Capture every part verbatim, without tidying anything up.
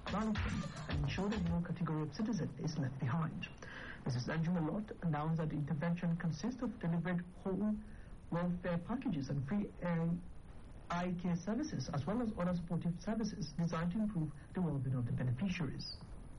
development and ensure that no category of citizen is left behind. Missus Anjumalot announced that the intervention consists of delivered whole welfare packages and free eye care services, as well as other supportive services designed to improve the well-being of the beneficiaries.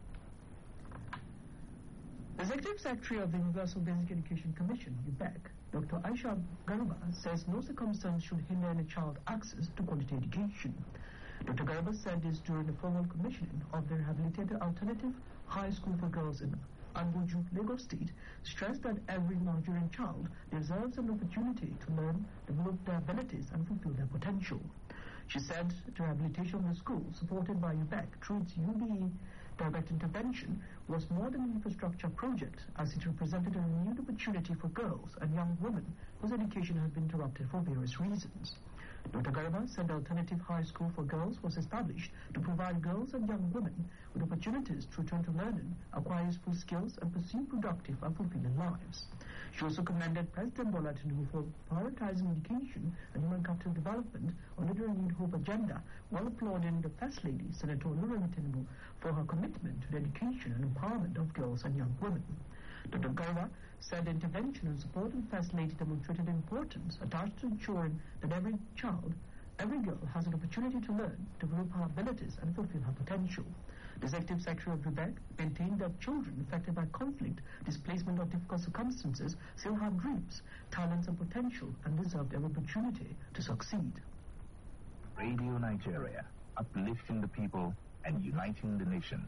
The Executive Secretary of the Universal Basic Education Commission, U B E C, Doctor Aisha Garba, says no circumstance should hinder any child access to quality education. Doctor Garba said this during the formal commissioning of the rehabilitated alternative high school for girls in Ambuju, Lagos State, stressed that every Nigerian child deserves an opportunity to learn, develop their abilities, and fulfill their potential. She said the rehabilitation of the school, supported by U B E C through its U B E direct intervention, was more than an infrastructure project, as it represented a renewed opportunity for girls and young women whose education has been interrupted for various reasons. Doctor Garba said the alternative high school for girls was established to provide girls and young women with opportunities to return to learning, acquire useful skills, and pursue productive and fulfilling lives. She also commended President Bola Tinubu for prioritizing education and human capital development under the Renewed Hope agenda, while applauding the First Lady, Senator Oluremi Tinubu, for her commitment to the education and empowerment of girls and young women. Doctor Garba said the intervention and support of the First Lady demonstrated the importance attached to ensuring that every child, every girl has an opportunity to learn, develop her abilities, and fulfill her potential. The Executive Secretary of U B E C maintained that children affected by conflict, displacement, or difficult circumstances still have dreams, talents, and potential, and deserve every opportunity to succeed. Radio Nigeria, uplifting the people and uniting the nation.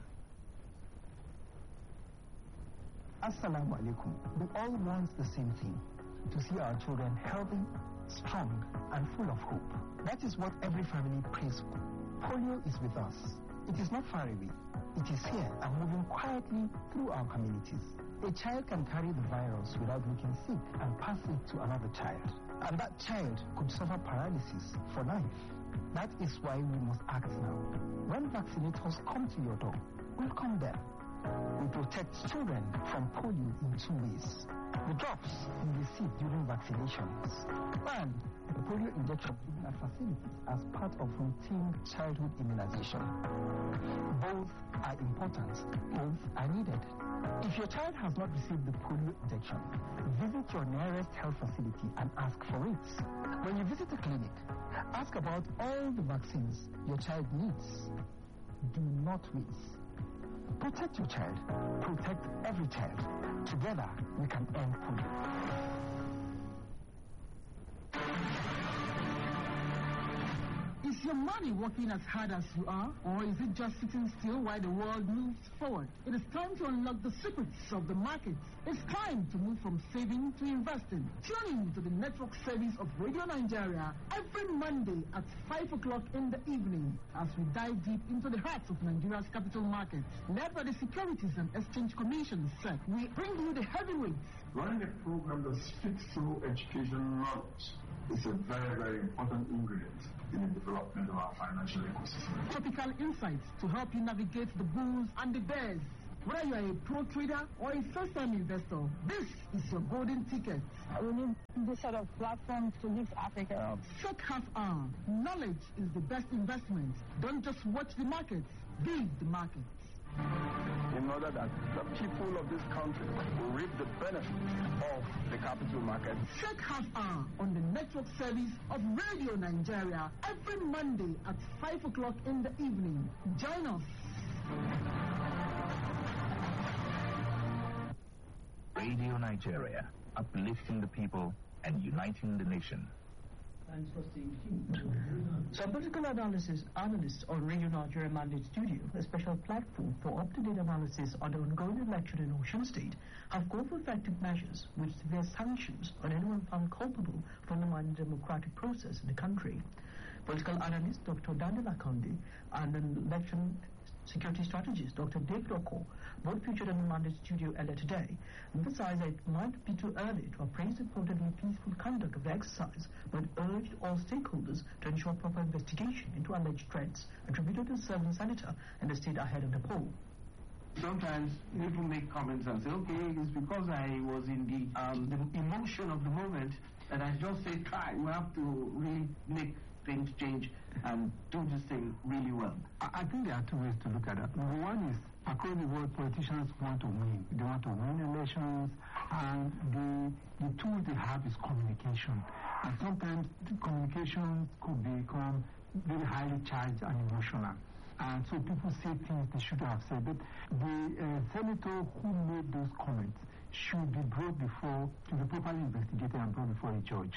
Assalamu alaikum. We all want the same thing, to see our children healthy, strong, and full of hope. That is what every family prays for. Polio is with us. It is not far away. It is here and moving quietly through our communities. A child can carry the virus without looking sick and pass it to another child. And that child could suffer paralysis for life. That is why we must act now. When vaccinators come to your door, welcome them. We protect children from polio in two ways. The drops you receive during vaccinations and the polio injection given at facilities as part of routine childhood immunization. Both are important. Both are needed. If your child has not received the polio injection, visit your nearest health facility and ask for it. When you visit a clinic, ask about all the vaccines your child needs. Do not wait. Protect your child. Protect every child. Together, we can end polio. Is your money working as hard as you are, or is it just sitting still while the world moves forward? It is time to unlock the secrets of the markets. It's time to move from saving to investing. Tune in to the network service of Radio Nigeria every Monday at five o'clock in the evening as we dive deep into the heart of Nigeria's capital markets. Led by the Securities and Exchange Commission, S E C, we bring you the heavyweights. Running a program that speaks through education knowledge is a very, very important ingredient in the development of our financial ecosystem. Topical insights to help you navigate the bulls and the bears. Whether you are a pro trader or a first-time investor, this is your golden ticket. We need this sort of platform to lift Africa up. Sec half hour. Knowledge is the best investment. Don't just watch the markets, be the markets. In order that the people of this country will reap the benefits of the capital market. Sec half hour on the network service of Radio Nigeria every Monday at five o'clock in the evening. Join us. Radio Nigeria, uplifting the people and uniting the nation. Thanks for staying tuned. Some political analysis analysts on Radio Nigeria Mandate Studio, a special platform for up-to-date analysis on the ongoing election in Osun State, have called for effective measures with severe sanctions on anyone found culpable for undermining the democratic process in the country. Political analyst Doctor Daniel Akonde and an election security strategist Doctor David Oko, both featured on the Mandate Studio earlier today, emphasized that it might be too early to appraise the reportedly peaceful conduct of the exercise, but urged all stakeholders to ensure proper investigation into alleged threats attributed to a serving senator in the state ahead of the poll. Sometimes people make comments and say, okay, it's because I was in the, um, the emotion of the moment that I just say, try, we have to really make things change and do this thing really well? I, I think there are two ways to look at that. Number one is, across the world, politicians want to win. They want to win elections, and the, the tool they have is communication. And sometimes the communication could become very highly charged and emotional. And so people say things they shouldn't have said. But the uh, senator who made those comments should be brought before, to be properly investigated and brought before a judge.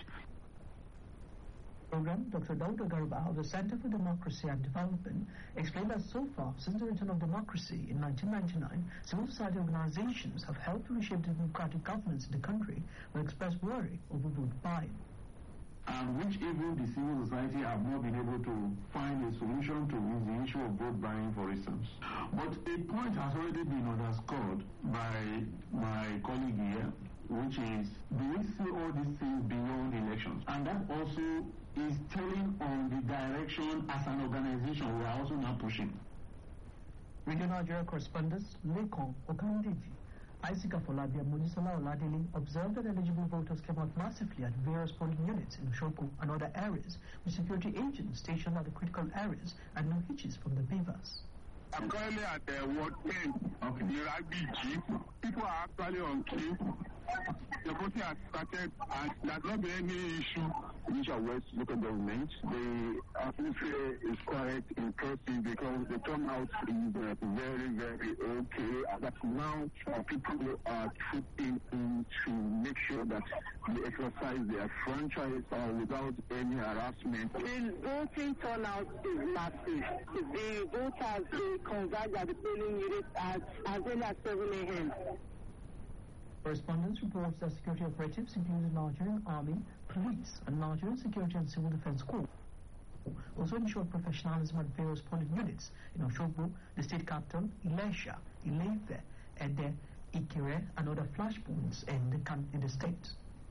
Program, Doctor Dauda Garba of the Center for Democracy and Development explained that so far, since the return of democracy in nineteen ninety-nine, civil society organizations have helped to reshape democratic governance in the country, but expressed worry over vote buying. And which even the civil society have not been able to find a solution to is the issue of vote buying, for instance. But a point has already been underscored by my colleague here, which is, do we see all these things beyond elections? And that also is telling on the direction as an organization we are also now pushing. Radio Nigeria correspondent Lekon Okandeji, Isaac Afolabi and Munisola Oladele observed that eligible voters came out massively at various polling units in Oshoku and other areas, with security agents stationed at the critical areas and no hitches from the beavers. I'm currently at uh, Ward ten, okay. Near I B G. People are actually on queue. The voting has started and there's not been any issue. Nisha West local government, the atmosphere is quite impressive because the turnout is uh, very, very okay. And that now uh, people are putting in to make sure that they exercise their franchise uh, without any harassment. The voting turnout is massive. The voters they converge at the polling units as, as early as seven a m Correspondence reports that security operatives, including the Nigerian Army, Police, and Nigerian Security and Civil Defense Corps, also ensured professionalism at various polling units in Oshobo, the state capital, Ilesha, Ile-Ife, Ede, Ikire, and other flashpoints in the, in the state.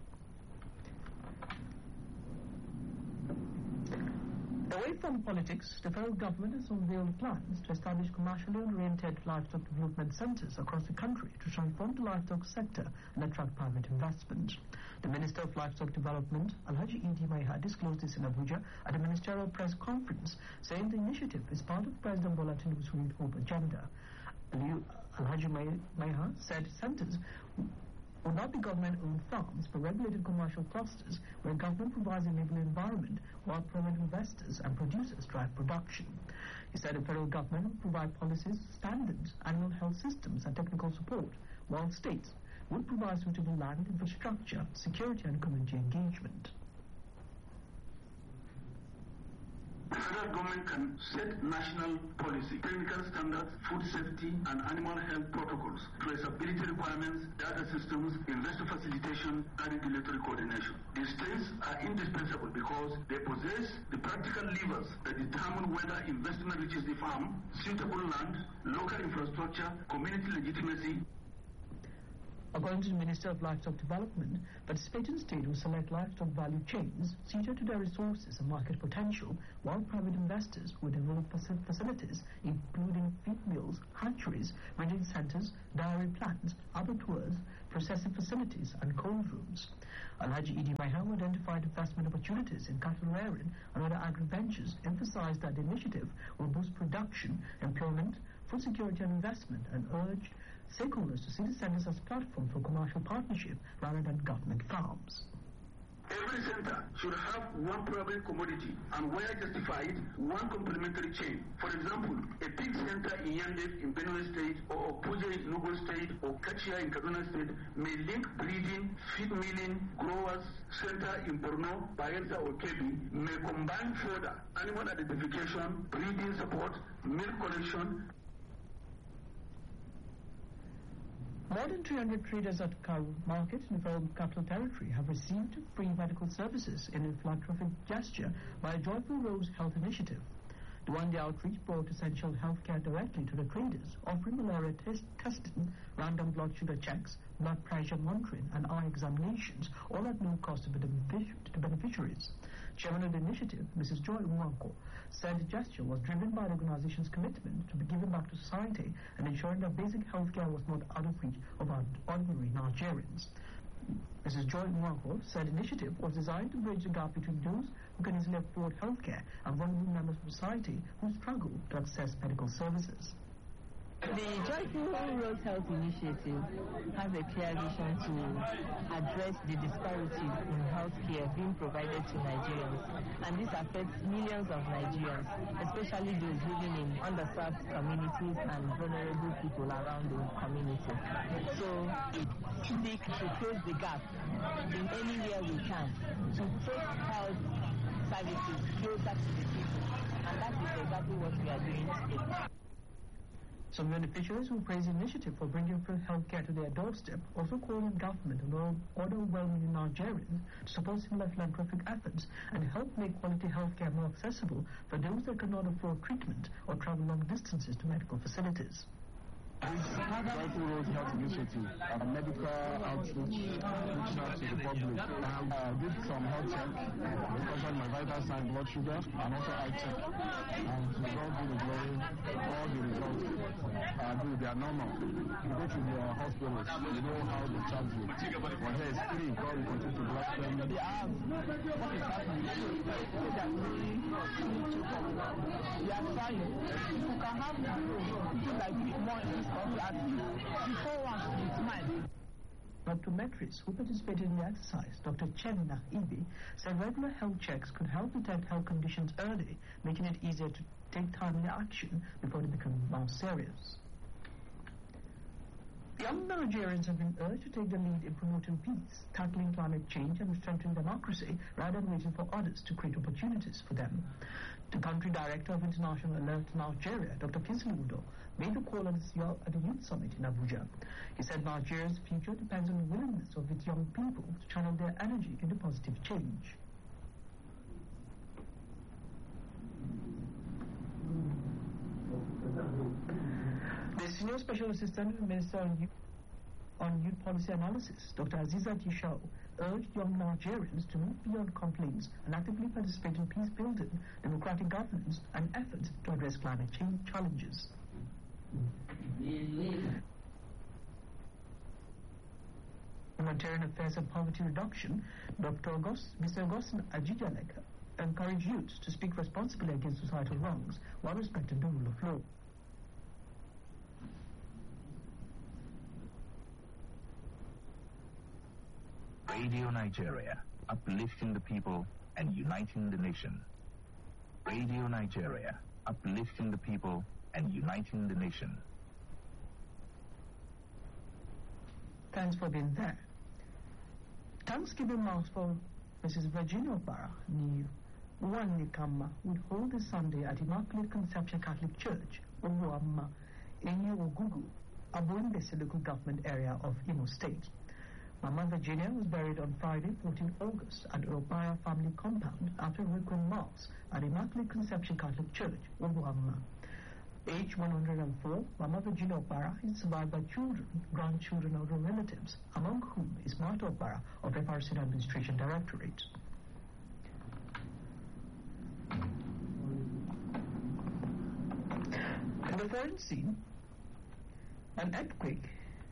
Away from politics, the federal government has unveiled plans to establish commercially oriented livestock development centers across the country to transform the livestock sector and attract private investment. The Minister of Livestock Development, Alhaji Idi Maiha, disclosed this in Abuja at a ministerial press conference, saying the initiative is part of President Bola Tinubu's Renewed Hope agenda. Alhaji Maiha said centers will not be government-owned farms, but regulated commercial clusters where government provides an enabling environment while private investors and producers drive production. He said the federal government will provide policies, standards, animal health systems, and technical support, while states will provide suitable land infrastructure, security, and community engagement. The federal government can set national policy, technical standards, food safety, and animal health protocols, traceability requirements, data systems, investor facilitation, and regulatory coordination. The states are indispensable because they possess the practical levers that determine whether investment reaches the farm, suitable land, local infrastructure, community legitimacy. According to the Minister of Livestock Development, participating states will select livestock value chains suited to their resources and market potential, while private investors will develop facilities including feed mills, hatcheries, breeding centers, dairy plants, abattoirs, processing facilities, and cold rooms. Alhaji Idi Maiha identified investment opportunities in cattle rearing and other agri-ventures, emphasized that the initiative will boost production, employment, food security and investment, and urged stakeholders to see the centers as platforms for commercial partnership rather than government farms. Every center should have one primary commodity and, where justified, one complementary chain. For example, a pig center in Yandef in Benue State, or Opuja in Nugu State, or Kachia in Kaduna State may link breeding, feed milling, growers. Center in Borno, Bayelsa, or Kebbi may combine further animal identification, breeding support, milk collection. More than three hundred traders at Karu Market in the Capital Territory have received free medical services in a philanthropic gesture by a Joyful Rose Health Initiative. The one-day outreach brought essential health care directly to the traders, offering malaria test testing, random blood sugar checks, blood pressure monitoring, and eye examinations, all at no cost to the beneficiaries. Chairman of the initiative, Missus Joy Nwanko, said the gesture was driven by the organization's commitment to be given back to society and ensuring that basic health care was not out of reach of our ordinary Nigerians. Missus Joy Nwanko said the initiative was designed to bridge the gap between those who can easily afford healthcare and vulnerable members of society who struggle to access medical services. The Joyful Road Health Initiative has a clear vision to address the disparities in healthcare being provided to Nigerians, and this affects millions of Nigerians, especially those living in underserved communities and vulnerable people around the community. So it seeks to close the gap in anywhere we can to take health services closer to the people, and that is exactly what we are doing today. Some beneficiaries who praise the initiative for bringing free healthcare to their doorstep also call on government and all other well-meaning Nigerians to support similar philanthropic efforts and help make quality healthcare more accessible for those that cannot afford treatment or travel long distances to medical facilities. Joyful Road Health Initiative, a medical outreach, reaching out to the public. I uh, did some health check, especially my vital sign, blood sugar, and also eye check. And to God be the glory, all the results are good, they are normal. You go to the hospitals, you know how they charge you. But here it's free, God will continue to bless them. They ask, what is happening? So that we we are trying. You can have people like more in this Optometrist who participated in the exercise, Doctor Chenna Ibi, said regular health checks could help detect health conditions early, making it easier to take timely action before they become more serious. Young Nigerians have been urged to take the lead in promoting peace, tackling climate change and strengthening democracy rather than waiting for others to create opportunities for them. The country director of International Alert Nigeria, Doctor Kingsley Udo, made the call at the Youth Summit in Abuja. He said Nigeria's future depends on the willingness of its young people to channel their energy into positive change. The Senior Special Assistant Minister on Youth, on Youth Policy Analysis, Doctor Aziza Tishau, urged young Nigerians to move beyond complaints and actively participate in peace building, democratic governance, and efforts to address climate change challenges. Humanitarian Affairs and Poverty Reduction, Doctor August, Mister Augustin Ajijaleka encouraged youths to speak responsibly against societal wrongs while respecting the rule of law. Radio Nigeria, uplifting the people and uniting the nation. Radio Nigeria, uplifting the people and uniting the nation. Thanks for being there. Thanksgiving Mass for Missus Virginia Obara Ni Uwanikama would hold this Sunday at Immaculate Conception Catholic Church, Obuama, Enyi Ogugu, Abumbese local government area of Imo State. Mama Virginia was buried on Friday, fourteenth August, at Obara family compound after a requiem mass at Immaculate Conception Catholic Church, Obuama. Age one hundred four, Mama Virginia Obara is survived by children, grandchildren, and other relatives, among whom is Martha Obara of F R C Administration Directorate. In the foreign scene, an earthquake.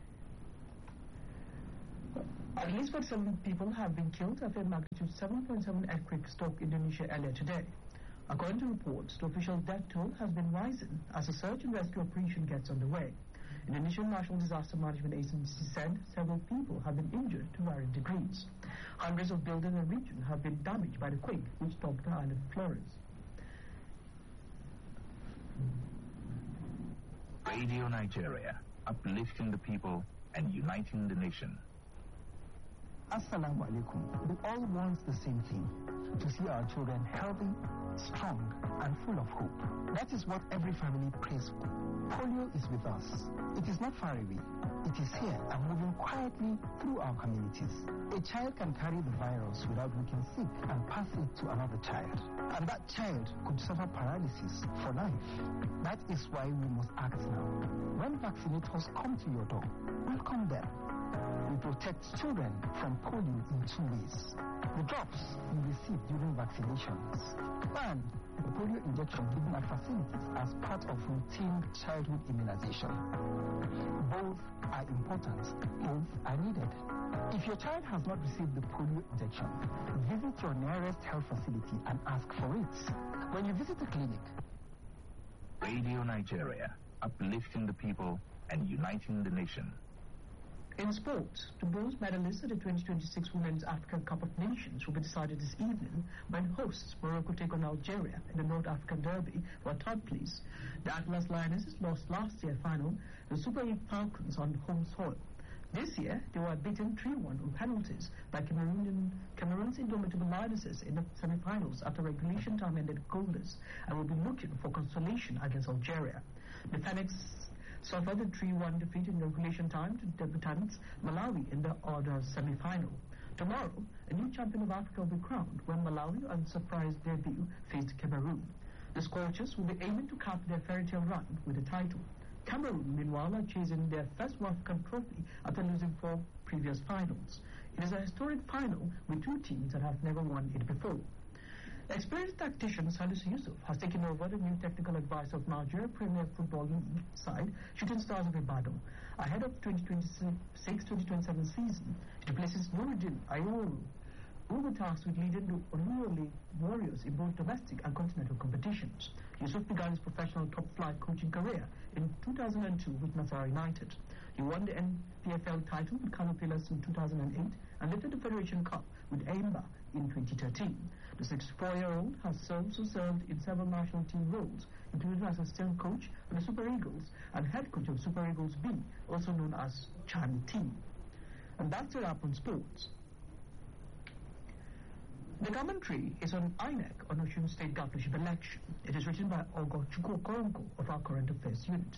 At least forty-seven people have been killed after a magnitude seven point seven earthquake struck Indonesia earlier today. According to reports, the official death toll has been rising as a search and rescue operation gets underway. Indonesian National Disaster Management Agency said several people have been injured to varying degrees. Hundreds of buildings in the region have been damaged by the quake, which stopped the island of Flores. Radio Nigeria, uplifting the people and uniting the nation. Assalamu alaikum. We all want the same thing, to see our children healthy, strong, and full of hope. That is what every family prays for. Polio is with us. It is not far away. It is here and moving quietly through our communities. A child can carry the virus without looking sick and pass it to another child. And that child could suffer paralysis for life. That is why we must act now. When vaccinators come to your door, welcome them. We protect children from polio in two ways. The drops you receive during vaccinations and the polio injection given at facilities as part of routine childhood immunization. Both are important. Both are needed. If your child has not received the polio injection, visit your nearest health facility and ask for it. When you visit the clinic, Radio Nigeria, uplifting the people and uniting the nation. In sports, the bronze medalists at the twenty twenty-six Women's African Cup of Nations will be decided this evening when hosts Morocco take on Algeria in the North African Derby for third place. The Atlas Lionesses lost last year's final, the Super eight Falcons on home soil. This year, they were beaten three one on penalties by Cameroon, Cameroon's indomitable Lionesses in the semi-finals after regulation time ended goalless and will be looking for consolation against Algeria. The Phoenix suffered a three one defeat in regulation time to debutants Malawi in the other semi-final. Tomorrow, a new champion of Africa will be crowned when Malawi, on surprise debut, faced Cameroon. The Scorchers will be aiming to cap their fairy tale run with the title. Cameroon, meanwhile, are chasing their first African trophy after losing four previous finals. It is a historic final with two teams that have never won it before. Experienced tactician Salisu Yusuf has taken over the new technical advisor of Nigeria Premier Football League side, Shooting Stars of Ibadan. Ahead of twenty twenty-six twenty twenty-seven season, it replaces Nuruddin Ayoru, who will be tasked with leading the Oluyole Warriors in both domestic and continental competitions. Yusuf began his professional top-flight coaching career in two thousand two with Nasarawa United. He won the N P F L title with Kano Pillars in two thousand eight and lifted the Federation Cup with Aimba in twenty thirteen. The sixty-four-year-old has also served in several national team roles, including as assistant coach of the Super Eagles and head coach of Super Eagles B, also known as Chan Team. And that's a wrap on sports. The commentary is on I N E C on Osun State governorship election. It is written by Ogo Chukwu Koronko of our current affairs unit.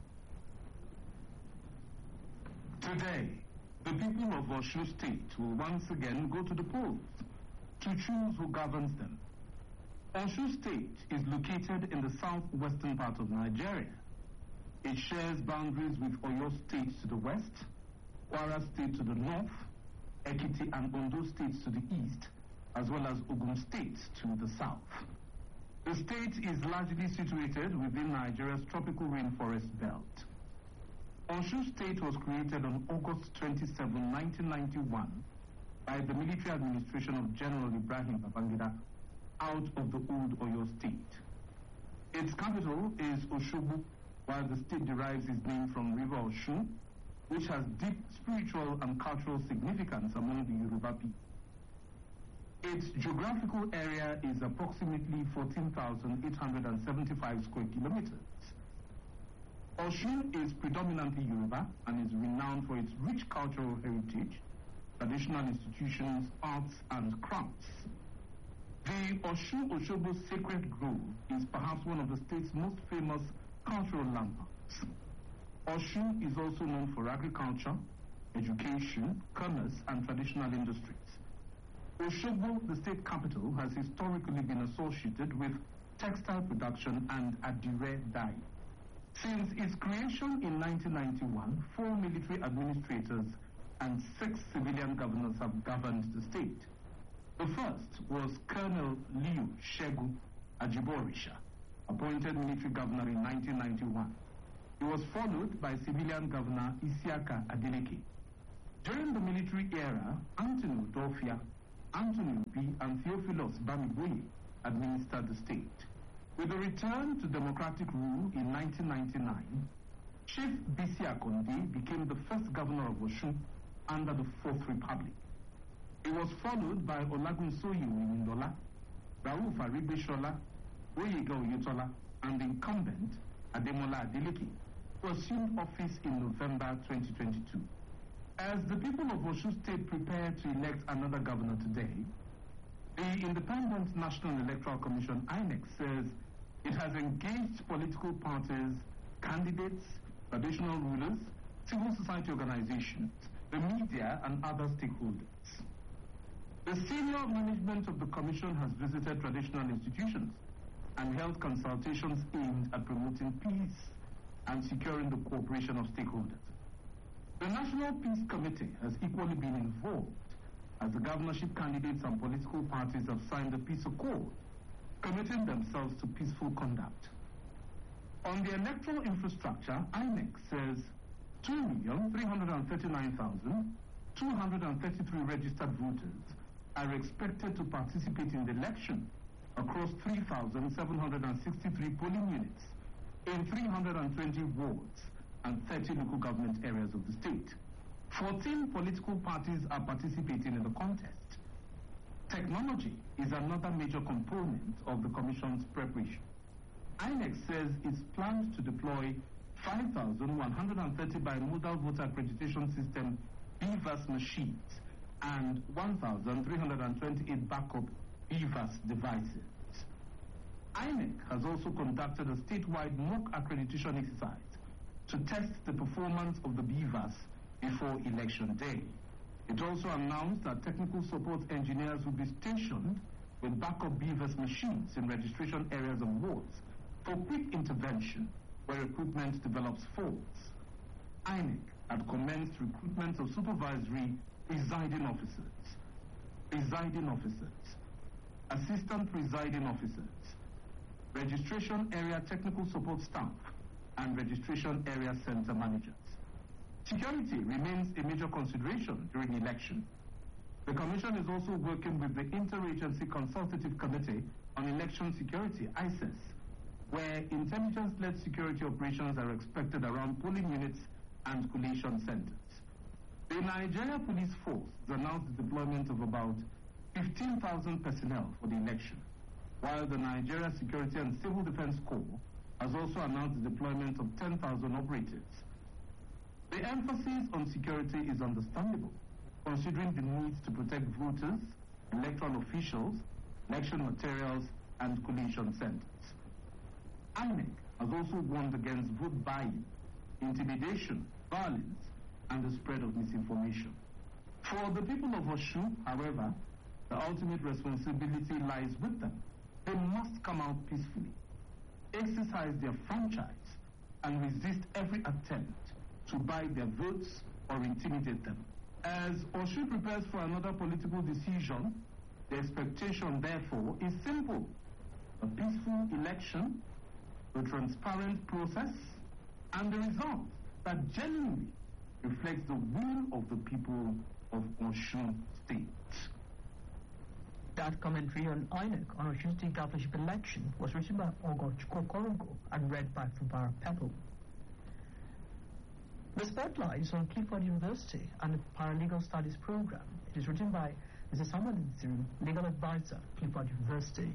Today, the people of Osun State will once again go to the polls to choose who governs them. Osun State is located in the southwestern part of Nigeria. It shares boundaries with Oyo State to the west, Kwara State to the north, Ekiti and Ondo states to the east, as well as Ogun State to the south. The state is largely situated within Nigeria's tropical rainforest belt. Osun State was created on August twenty-seventh, nineteen ninety-one by the military administration of General Ibrahim Babangida out of the old Oyo State. Its capital is Osogbo, while the state derives its name from River Osun, which has deep spiritual and cultural significance among the Yoruba people. Its geographical area is approximately fourteen thousand eight hundred seventy-five square kilometers. Osun is predominantly Yoruba and is renowned for its rich cultural heritage, traditional institutions, arts, and crafts. The Osun Osogbo Sacred Grove is perhaps one of the state's most famous cultural landmarks. Osun is also known for agriculture, education, commerce, and traditional industries. Osogbo, the state capital, has historically been associated with textile production and adire dye. Since its creation in nineteen ninety-one, four military administrators and six civilian governors have governed the state. The first was Colonel Liu Shegu Ajiborisha, appointed military governor in nineteen ninety-one. He was followed by civilian governor Isiaka Adeleke. During the military era, Anthony Udofia, Anthony Obi, and Theophilus Bamiboye administered the state. With a return to democratic rule in nineteen ninety-nine, Chief Bisi Akonde became the first governor of Osun under the Fourth Republic. It was followed by Olagunsoyi Oyinlola, Rauf Arigbeshola, Oyega Oyetola, and the incumbent Ademola Adeleke, who assumed office in November twenty twenty-two. As the people of Osun State prepare to elect another governor today, the Independent National Electoral Commission, I N E C, says it has engaged political parties, candidates, traditional rulers, civil society organizations, the media, and other stakeholders. The senior management of the commission has visited traditional institutions and held consultations aimed at promoting peace and securing the cooperation of stakeholders. The National Peace Committee has equally been involved, as the governorship candidates and political parties have signed a peace accord, committing themselves to peaceful conduct. On the electoral infrastructure, I N E C says two million three hundred thirty-nine thousand two hundred thirty-three registered voters are expected to participate in the election across three thousand seven hundred sixty-three polling units in three hundred twenty wards and thirty local government areas of the state. fourteen political parties are participating in the contest. Technology is another major component of the Commission's preparation. I N E C says it's planned to deploy five thousand one hundred thirty bimodal voter accreditation system B V A S machines and one thousand three hundred twenty-eight backup B V A S devices. I N E C has also conducted a statewide mock accreditation exercise to test the performance of the B V A S before Election Day. It also announced that technical support engineers will be stationed with backup B V A S machines in registration areas and wards for quick intervention where equipment develops faults. I N E C had commenced recruitment of supervisory presiding officers, presiding officers, assistant presiding officers, registration area technical support staff, and registration area center managers. Security remains a major consideration during election. The Commission is also working with the Interagency Consultative Committee on Election Security, I C E S, where intelligence-led security operations are expected around polling units and collation centers. The Nigeria Police Force has announced the deployment of about fifteen thousand personnel for the election, while the Nigeria Security and Civil Defense Corps has also announced the deployment of ten thousand operatives. The emphasis on security is understandable, considering the need to protect voters, electoral officials, election materials, and collation centers. I N E C has also warned against vote buying, intimidation, violence, and the spread of misinformation. For the people of Osun, however, the ultimate responsibility lies with them. They must come out peacefully, exercise their franchise, and resist every attempt to buy their votes or intimidate them. As Osun prepares for another political decision, the expectation, therefore, is simple: a peaceful election, a transparent process, and the result that genuinely reflects the will of the people of Osun State. That commentary on I N E C on Osun State governorship election was written by Ogo Chukwukorongo and read by Fubara Petal. The spotlight is on Clifford University and the Paralegal Studies program. It is written by Mister Samuel Nziru, legal advisor, Clifford University.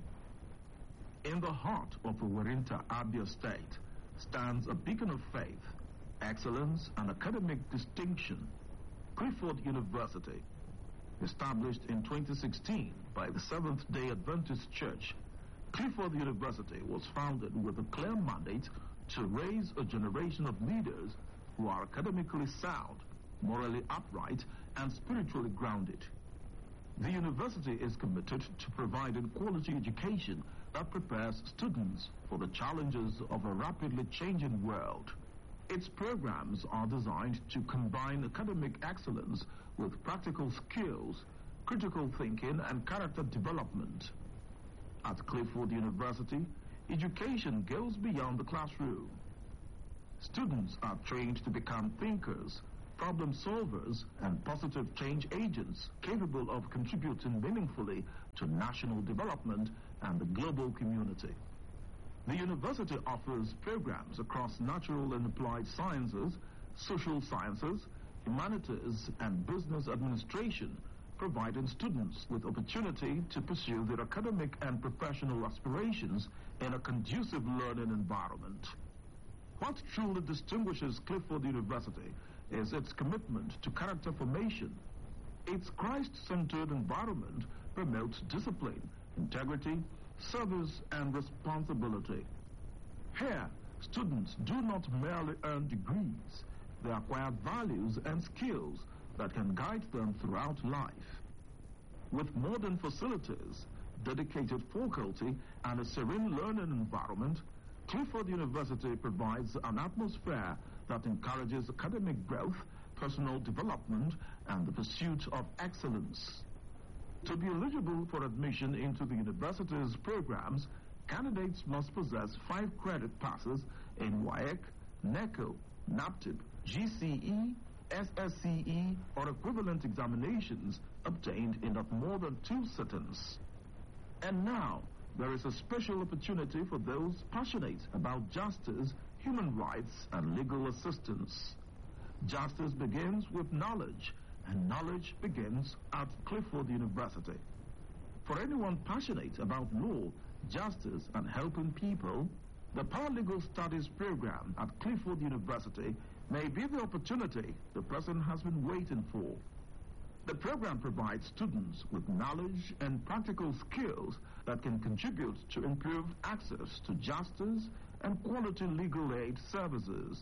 In the heart of Warinta, Abia State, stands a beacon of faith, excellence, and academic distinction, Clifford University. Established in twenty sixteen by the Seventh-day Adventist Church, Clifford University was founded with a clear mandate to raise a generation of leaders who are academically sound, morally upright, and spiritually grounded. The university is committed to providing quality education that prepares students for the challenges of a rapidly changing world. Its programs are designed to combine academic excellence with practical skills, critical thinking, and character development. At Clifford University, education goes beyond the classroom. Students are trained to become thinkers, problem solvers, and positive change agents capable of contributing meaningfully to national development and the global community. The university offers programs across natural and applied sciences, social sciences, humanities, and business administration, providing students with opportunity to pursue their academic and professional aspirations in a conducive learning environment. What truly distinguishes Clifford University is its commitment to character formation. Its Christ-centered environment promotes discipline, integrity, service, and responsibility. Here, students do not merely earn degrees, they acquire values and skills that can guide them throughout life. With modern facilities, dedicated faculty, and a serene learning environment, Clifford University provides an atmosphere that encourages academic growth personal development, and the pursuit of excellence. To be eligible for admission into the university's programs, candidates must possess five credit passes in W A E C, NECO, NAPTIP, G C E, S S C E, or equivalent examinations obtained in not more than two sittings. And now, there is a special opportunity for those passionate about justice, human rights, and legal assistance. Justice begins with knowledge, and knowledge begins at Clifford University. For anyone passionate about law, justice, and helping people, the Paralegal Studies program at Clifford University may be the opportunity the person has been waiting for. The program provides students with knowledge and practical skills that can contribute to improved access to justice and quality legal aid services.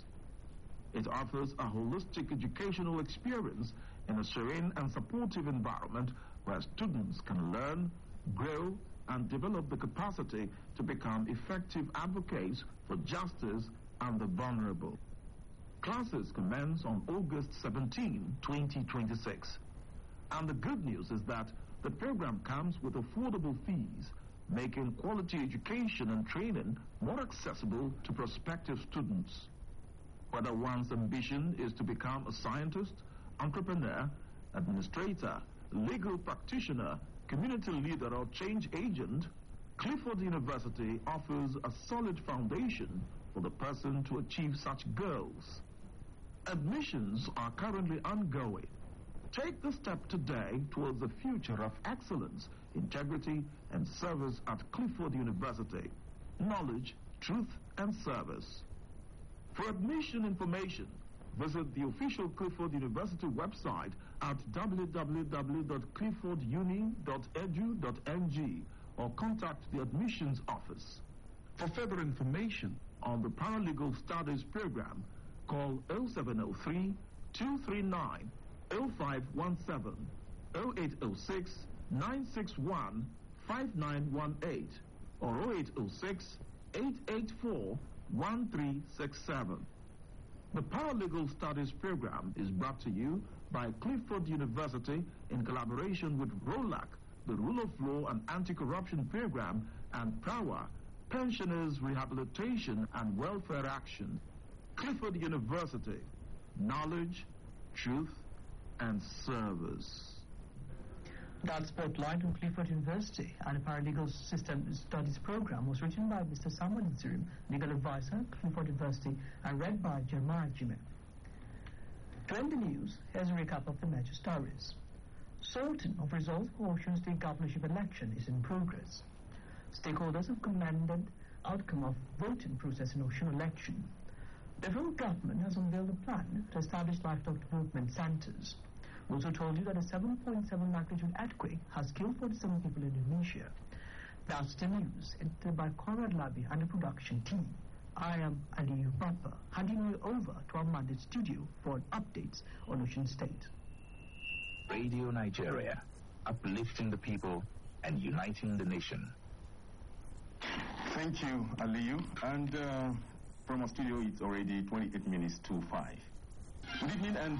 It offers a holistic educational experience in a serene and supportive environment where students can learn, grow, and develop the capacity to become effective advocates for justice and the vulnerable. Classes commence on August seventeenth, twenty twenty-six. And the good news is that the program comes with affordable fees, making quality education and training more accessible to prospective students. Whether one's ambition is to become a scientist, entrepreneur, administrator, legal practitioner, community leader, or change agent, Clifford University offers a solid foundation for the person to achieve such goals. Admissions are currently ongoing. Take the step today towards the future of excellence, integrity, and service at Clifford University. Knowledge, truth, and service. For admission information, visit the official Clifford University website at w w w dot clifford uni dot e d u dot n g or contact the admissions office. For further information on the Paralegal Studies program, call oh seven oh three, two three nine, oh five one seven, oh eight oh six, nine six one, five nine one eight, or oh eight oh six, eight eight four, one three six seven. The Paralegal Studies program is brought to you by Clifford University in collaboration with ROLAC, the Rule of Law and Anti-Corruption Program, and PROWA, Pensioners Rehabilitation and Welfare Action. Clifford University, knowledge, truth, and service. That spotlight on Clifford University and the Paralegal System Studies program was written by Mister Samuel Nzirim, legal advisor, Clifford University, and read by Jeremiah Jimmy. To end the news, here's a recap of the major stories. Sorting of results for Ocean State governorship election is in progress. Stakeholders have commended outcome of voting process in Ocean election. The federal government has unveiled a plan to establish livestock development centers. We also told you that a seven point seven magnitude earthquake has killed forty-seven people in Indonesia. That's the news, edited by Conrad Labi and the production team. I am Aliyu Papa, handing you over to our Monday studio for updates on Ocean State. Radio Nigeria, uplifting the people and uniting the nation. Thank you, Aliyu. And uh, from our studio, it's already twenty-eight minutes to five. Good evening and...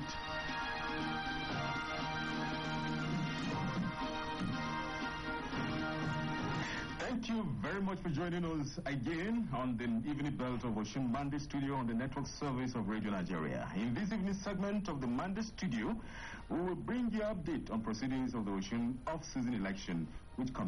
Thank you very much for joining us again on the evening belt of Ocean Monday Studio on the network service of Radio Nigeria. In this evening segment of the Monday Studio, we will bring you update on proceedings of the Ocean off-season election, which comes